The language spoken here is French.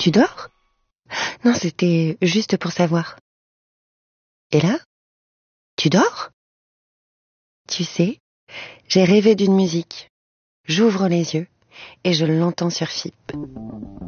Tu dors? Non, c'était juste pour savoir. Et là? Tu dors? Tu sais, j'ai rêvé d'une musique. J'ouvre les yeux et je l'entends sur FIP.